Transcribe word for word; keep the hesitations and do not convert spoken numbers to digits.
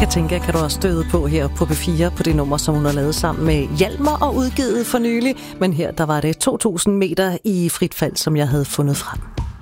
Katinka kan du også støde på her på P fire på det nummer, som hun har lavet sammen med Hjalmar og udgivet for nylig. Men her der var det to tusind meter i frit fald, som jeg havde fundet frem.